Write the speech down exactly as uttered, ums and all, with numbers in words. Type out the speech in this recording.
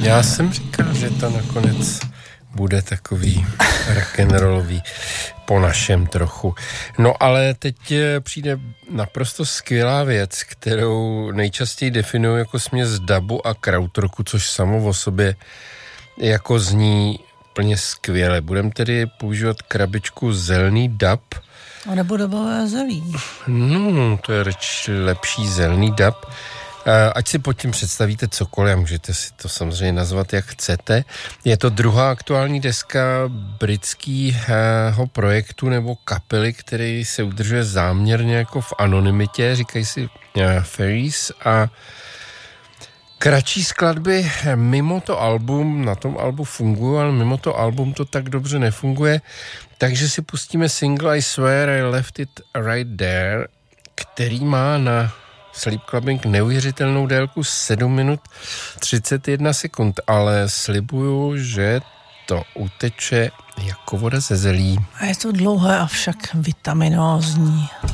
Já jsem říkal, že to nakonec bude takový rock'n'rollový po našem trochu. No ale teď přijde naprosto skvělá věc, kterou nejčastěji definuji jako směs dubu a krautrocku, což samo o sobě jako zní plně skvěle. Budeme tedy používat krabičku zelený dub. A nebo dubové zelí. No, to je reč, lepší zelený dub. Ať si pod tím představíte cokoliv a můžete si to samozřejmě nazvat, jak chcete. Je to druhá aktuální deska britského projektu nebo kapely, který se udržuje záměrně jako v anonymitě, říkají si Fairies, a kratší skladby mimo to album, na tom albu fungují, ale mimo to album to tak dobře nefunguje, takže si pustíme single I Swear I Left It Right There, který má na Sleep Clubbing neuvěřitelnou délku sedm minut třicet jedna sekund, ale slibuju, že to uteče jako voda ze zelí. A je to dlouhé, avšak vitaminózní.